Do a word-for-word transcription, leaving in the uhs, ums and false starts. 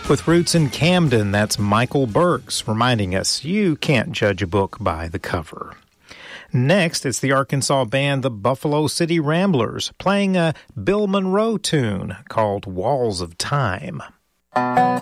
With roots in Camden, that's Michael Burks reminding us you can't judge a book by the cover. Next, it's the Arkansas band the Buffalo City Ramblers playing a Bill Monroe tune called Walls of Time.